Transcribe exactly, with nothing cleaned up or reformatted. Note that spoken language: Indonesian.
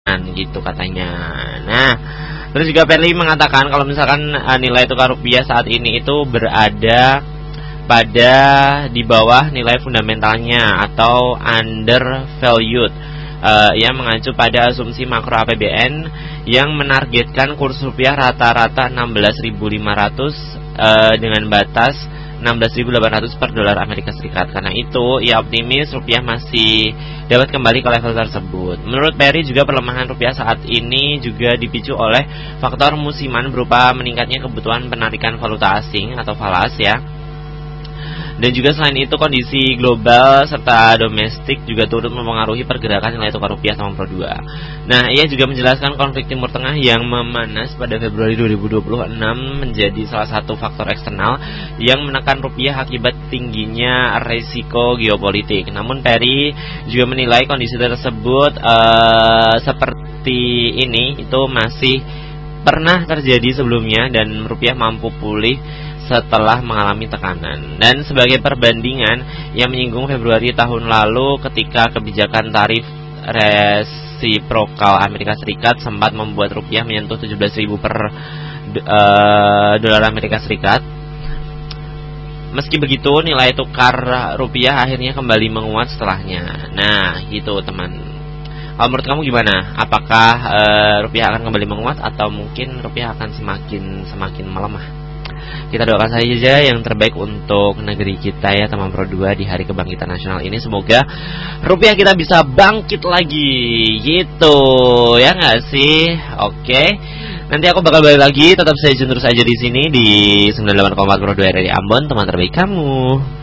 gitu katanya. Nah, terus juga Perli mengatakan kalau misalkan uh, nilai tukar rupiah saat ini itu berada pada di bawah nilai fundamentalnya atau undervalued, uh, yang mengacu pada asumsi makro A P B N yang menargetkan kurs rupiah rata-rata enam belas ribu lima ratus uh, dengan batas enam belas ribu delapan ratus per dolar Amerika Serikat. Karena itu, ia optimis rupiah masih dapat kembali ke level tersebut. Menurut Perry juga pelemahan rupiah saat ini juga dipicu oleh faktor musiman berupa meningkatnya kebutuhan penarikan valuta asing atau falas ya. Dan juga selain itu kondisi global serta domestik juga turut mempengaruhi pergerakan nilai tukar rupiah sama Pro dua. Nah, ia juga menjelaskan konflik Timur Tengah yang memanas pada Februari dua ribu dua puluh enam menjadi salah satu faktor eksternal yang menekan rupiah akibat tingginya risiko geopolitik. Namun Perry juga menilai kondisi tersebut uh, seperti ini itu masih pernah terjadi sebelumnya dan rupiah mampu pulih setelah mengalami tekanan. Dan sebagai perbandingan, yang menyinggung Februari tahun lalu ketika kebijakan tarif resiprokal Amerika Serikat sempat membuat rupiah menyentuh tujuh belas ribu per uh, dolar Amerika Serikat. Meski begitu, nilai tukar rupiah akhirnya kembali menguat setelahnya. Nah, gitu teman. Kalau menurut kamu gimana? Apakah uh, rupiah akan kembali menguat atau mungkin rupiah akan semakin semakin melemah? Kita doakan saja yang terbaik untuk negeri kita ya teman Pro dua di Hari Kebangkitan Nasional ini. Semoga rupiah kita bisa bangkit lagi gitu, ya nggak sih? Oke, nanti aku bakal balik lagi. Tetap stay tune terus aja di sini di sembilan puluh delapan koma empat Pro dua R R I Ambon, teman terbaik kamu.